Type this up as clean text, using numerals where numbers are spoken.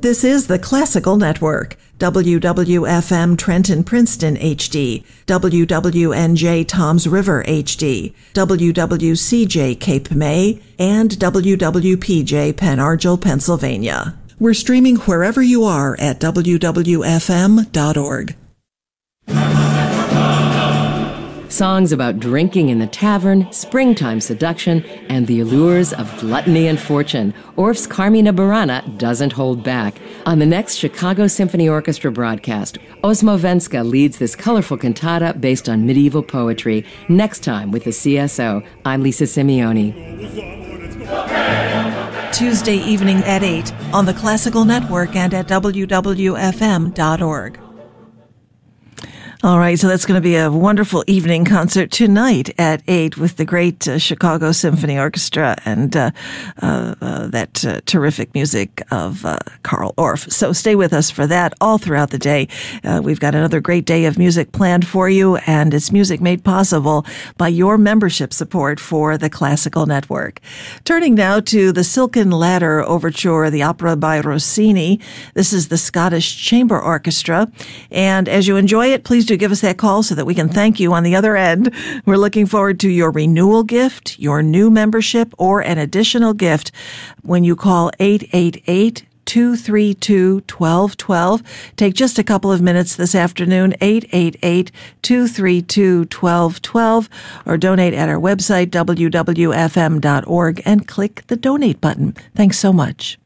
This is the Classical Network. WWFM Trenton Princeton HD, WWNJ Toms River HD, WWCJ Cape May, and WWPJ Pen Argyl, Pennsylvania. We're streaming wherever you are at WWFM.org. Songs about drinking in the tavern, springtime seduction, and the allures of gluttony and fortune. Orff's Carmina Burana doesn't hold back. On the next Chicago Symphony Orchestra broadcast, Osmo Venska leads this colorful cantata based on medieval poetry. Next time with the CSO, I'm Lisa Simeoni. Tuesday evening at 8 on the Classical Network and at WWFM.org. All right, so that's going to be a wonderful evening concert tonight at 8 with the great Chicago Symphony Orchestra and that terrific music of Carl Orff. So stay with us for that all throughout the day. We've got another great day of music planned for you, and it's music made possible by your membership support for the Classical Network. Turning now to the Silken Ladder Overture, the opera by Rossini. This is the Scottish Chamber Orchestra, and as you enjoy it, please do give us that call so that we can thank you on the other end. We're looking forward to your renewal gift, your new membership, or an additional gift when you call 888-232-1212. Take just a couple of minutes this afternoon, 888-232-1212, or donate at our website, wwfm.org, and click the donate button. Thanks so much.